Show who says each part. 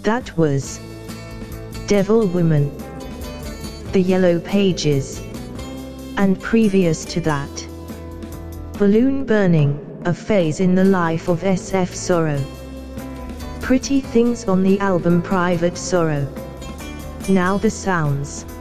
Speaker 1: That was Devil Woman, The Yellow Pages, and previous to that, Balloon Burning, a phase in the life of SF Sorrow. Pretty Things on the album Private Sorrow. Now the sounds.